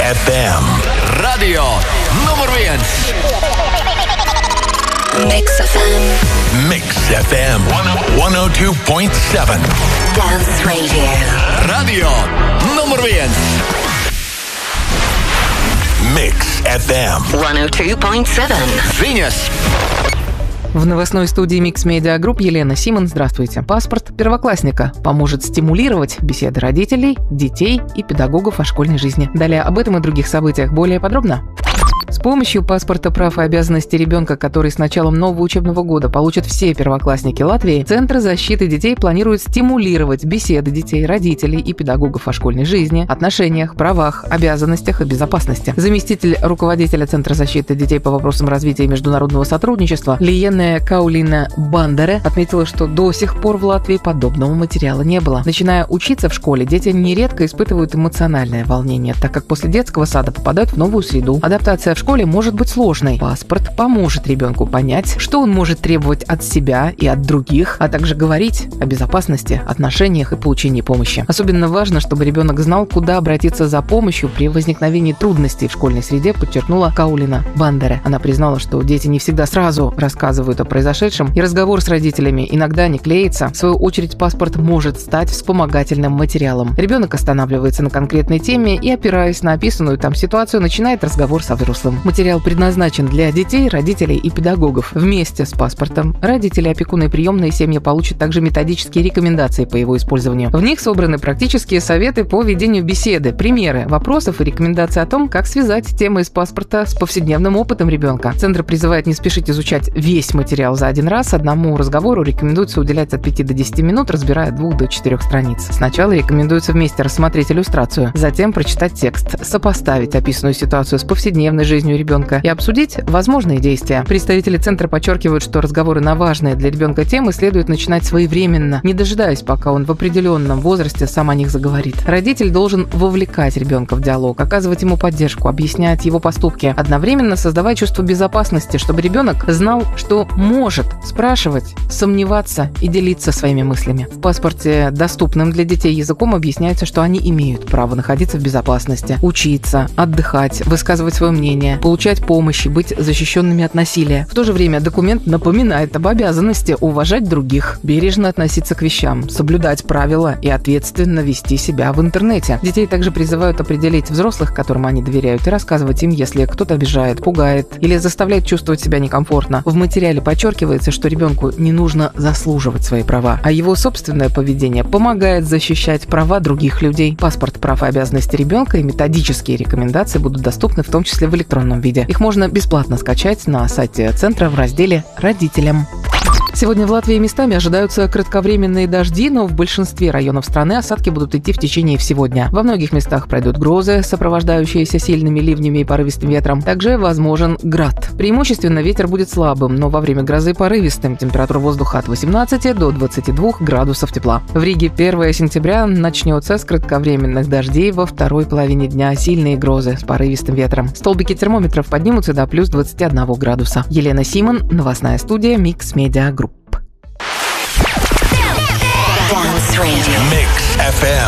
FM. Radio nummer 1. Mix FM. Mix FM 102.7. Dance Radio. Radio nummer 1. Mix FM 102.7. Venus. В новостной студии Mix Media Group Елена Симон. Здравствуйте. Паспорт первоклассника поможет стимулировать беседы родителей, детей и педагогов о школьной жизни. Далее об этом и других событиях более подробно. С помощью паспорта прав и обязанностей ребенка, который с началом нового учебного года получат все первоклассники Латвии, Центр защиты детей планирует стимулировать беседы детей, родителей и педагогов о школьной жизни, отношениях, правах, обязанностях и безопасности. Заместитель руководителя Центра защиты детей по вопросам развития и международного сотрудничества Лиена Каулина Бандере отметила, что до сих пор в Латвии подобного материала не было. Начиная учиться в школе, дети нередко испытывают эмоциональное волнение, так как после детского сада попадают в новую среду. Адаптация в школе может быть сложной. Паспорт поможет ребенку понять, что он может требовать от себя и от других, а также говорить о безопасности, отношениях и получении помощи. Особенно важно, чтобы ребенок знал, куда обратиться за помощью при возникновении трудностей в школьной среде, подчеркнула Каулина Бандере. Она признала, что дети не всегда сразу рассказывают о произошедшем, и разговор с родителями иногда не клеится. В свою очередь, паспорт может стать вспомогательным материалом. Ребенок останавливается на конкретной теме и, опираясь на описанную там ситуацию, начинает разговор со взрослым. Материал предназначен для детей, родителей и педагогов. Вместе с паспортом родители, опекуны и приемные семьи получат также методические рекомендации по его использованию. В них собраны практические советы по ведению беседы, примеры вопросов и рекомендации о том, как связать темы из паспорта с повседневным опытом ребенка. Центр призывает не спешить изучать весь материал за один раз. Одному разговору рекомендуется уделять от 5 до 10 минут, разбирая от 2 до 4 страниц. Сначала рекомендуется вместе рассмотреть иллюстрацию, затем прочитать текст, сопоставить описанную ситуацию с повседневной жизнью ребенка и обсудить возможные действия. Представители центра подчеркивают, что разговоры на важные для ребенка темы следует начинать своевременно, не дожидаясь, пока он в определенном возрасте сам о них заговорит. Родитель должен вовлекать ребенка в диалог, оказывать ему поддержку, объяснять его поступки, одновременно создавая чувство безопасности, чтобы ребенок знал, что может спрашивать, сомневаться и делиться своими мыслями. В паспорте доступным для детей языком объясняется, что они имеют право находиться в безопасности, учиться, отдыхать, высказывать свое мнение, получать помощь и быть защищенными от насилия. В то же время документ напоминает об обязанности уважать других, бережно относиться к вещам, соблюдать правила и ответственно вести себя в интернете. Детей также призывают определить взрослых, которым они доверяют, и рассказывать им, если кто-то обижает, пугает или заставляет чувствовать себя некомфортно. В материале подчеркивается, что ребенку не нужно заслуживать свои права, а его собственное поведение помогает защищать права других людей. Паспорт прав и обязанностей ребенка и методические рекомендации будут доступны в том числе в электронном виде. Их можно бесплатно скачать на сайте центра в разделе «Родителям». Сегодня в Латвии местами ожидаются кратковременные дожди, но в большинстве районов страны осадки будут идти в течение всего дня. Во многих местах пройдут грозы, сопровождающиеся сильными ливнями и порывистым ветром. Также возможен град. Преимущественно ветер будет слабым, но во время грозы порывистым. Температура воздуха от 18 до 22 градусов тепла. В Риге 1 сентября начнется с кратковременных дождей, во второй половине дня сильные грозы с порывистым ветром. Столбики термометров поднимутся до плюс 21 градуса. Елена Симон, новостная студия Mix Media Group. Dance Radio. Mix FM.